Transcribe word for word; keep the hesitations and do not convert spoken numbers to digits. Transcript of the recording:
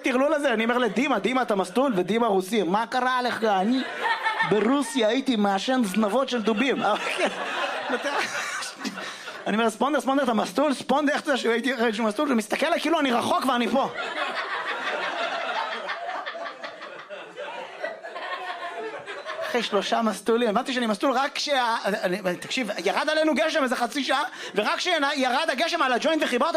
הטרלול הזה, אני אומר לדימה, דימה אתה מסטול, ודימה רוסי, מה קרה לך? אני ברוסיה הייתי מעשן זנבות של דובים. אני אומר, ספונדר, ספונדר, אתה מסטול? ספונדר, איך אתה שהייתי אחרי שהוא מסטול? ומסתכל עליי כאילו אני רחוק ואני פה. אחרי שלושה מסטולים, הבנתי שאני מסטול רק כשה... תקשיב, ירד עלינו גשם איזה חצי שעה, ורק כשירד הגשם על הג'וינט וחיברת